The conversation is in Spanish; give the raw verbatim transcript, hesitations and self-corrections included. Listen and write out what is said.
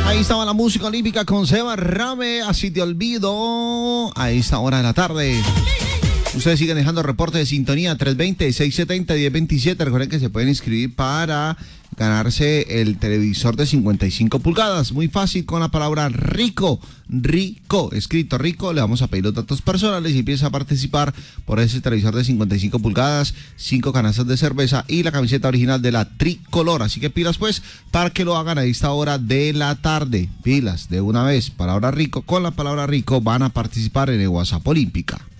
Ahí estaba la música olímpica con Seba Rame, Así te olvido, a esta hora de la tarde. Ustedes siguen dejando reporte de sintonía tres veinte, seiscientos setenta, diez veintisiete. Recuerden que se pueden inscribir para ganarse el televisor de cincuenta y cinco pulgadas. Muy fácil, con la palabra rico, rico, escrito rico. Le vamos a pedir los datos personales y empieza a participar por ese televisor de cincuenta y cinco pulgadas, cinco canastas de cerveza y la camiseta original de la tricolor. Así que pilas pues para que lo hagan a esta hora de la tarde. Pilas de una vez, palabra rico, con la palabra rico van a participar en el WhatsApp Olímpica.